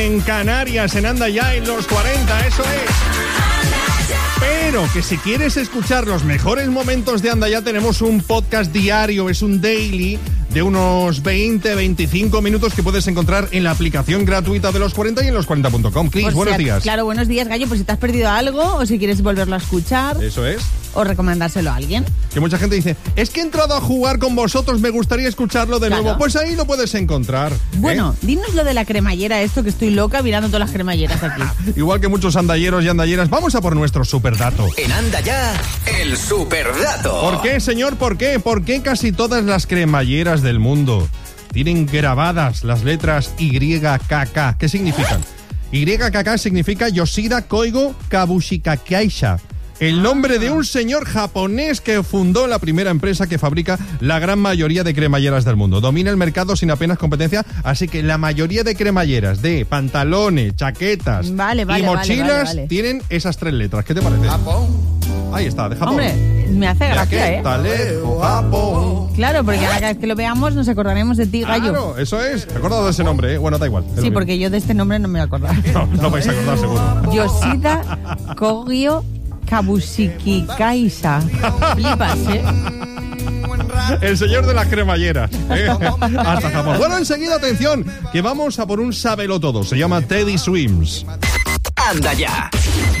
En Canarias, en Anda Ya, en los 40, eso es. Pero que si quieres escuchar los mejores momentos de Anda Ya, tenemos un podcast diario, es un daily de unos 20-25 minutos que puedes encontrar en la aplicación gratuita de los 40 y en los40.com. Cris, buenos días. Claro, buenos días, Gallo. Pues si te has perdido algo o si quieres volverlo a escuchar. Eso es. O recomendárselo a alguien. Que mucha gente dice, es que he entrado a jugar con vosotros, me gustaría escucharlo de nuevo. Pues ahí lo puedes encontrar. Bueno, dinos lo de la cremallera, esto que estoy loca mirando todas las cremalleras aquí. Igual que muchos andalleros y andalleras, vamos a por nuestro superdato. En Anda Ya, el superdato. ¿Por qué, señor? ¿Por qué? ¿Por qué casi todas las cremalleras del mundo tienen grabadas las letras YKK? ¿Qué significan? YKK significa Yoshida Koigo Kabushikakeisha, el nombre de un señor japonés que fundó la primera empresa que fabrica la gran mayoría de cremalleras del mundo. Domina el mercado sin apenas competencia, así que la mayoría de cremalleras de pantalones, chaquetas y mochilas tienen esas tres letras. ¿Qué te parece? Japón. Ahí está, de Japón. Hombre, me hace gracia, Está lejos, Japón. Claro, porque cada vez que lo veamos nos acordaremos de ti, Gallo. Claro, eso es. Me he acordado de ese nombre, ¿eh? Bueno, da igual. Sí, porque yo de este nombre no me voy a acordar. No vais a acordar seguro. Yoshida Kogyo Kabushikakeisha. Flipas, ¿eh? El señor de las cremalleras, ¿eh? Hasta Japón. Bueno, enseguida, atención, que vamos a por un sábelo todo. Se llama Teddy Swims. Anda Ya,